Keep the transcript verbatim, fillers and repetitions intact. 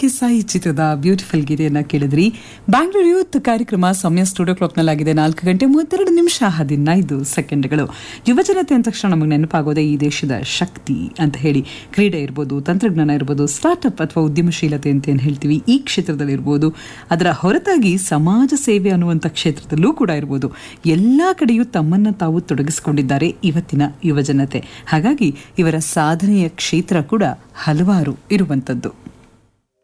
ಕಿಸ್ಸಾ ಈ ಚಿತ್ರದ ಬ್ಯೂಟಿಫುಲ್ ಗೀತೆಯನ್ನ ಕೇಳಿದ್ರಿ. ಬ್ಯಾಂಗ್ಳೂರ್ ಯೂತ್ ಕಾರ್ಯಕ್ರಮ ಸಮಯ ಸ್ಟುಡಿಯೋ ಕ್ಲಾಕ್ನಲ್ಲಾಗಿದೆ ನಾಲ್ಕು ಗಂಟೆ ಮೂವತ್ತೆರಡು ನಿಮಿಷ ಹದಿನೈದು ಸೆಕೆಂಡ್ಗಳು. ಯುವಜನತೆ ಅಂದ ತಕ್ಷಣ ನಮಗೆ ನೆನಪಾಗೋದೇ ಈ ದೇಶದ ಶಕ್ತಿ ಅಂತ ಹೇಳಿ. ಕ್ರೀಡೆ ಇರ್ಬೋದು, ತಂತ್ರಜ್ಞಾನ ಇರ್ಬೋದು, ಸ್ಟಾರ್ಟ್ಅಪ್ ಅಥವಾ ಉದ್ಯಮಶೀಲತೆ ಅಂತ ಏನು ಹೇಳ್ತೀವಿ, ಈ ಕ್ಷೇತ್ರದಲ್ಲಿ ಇರ್ಬೋದು. ಅದರ ಹೊರತಾಗಿ ಸಮಾಜ ಸೇವೆ ಅನ್ನುವಂಥ ಕ್ಷೇತ್ರದಲ್ಲೂ ಕೂಡ ಇರ್ಬೋದು. ಎಲ್ಲ ಕಡೆಯೂ ತಮ್ಮನ್ನು ತಾವು ತೊಡಗಿಸಿಕೊಂಡಿದ್ದಾರೆ ಇವತ್ತಿನ ಯುವಜನತೆ. ಹಾಗಾಗಿ ಇವರ ಸಾಧನೆಯ ಕ್ಷೇತ್ರ ಕೂಡ ಹಲವಾರು ಇರುವಂಥದ್ದು.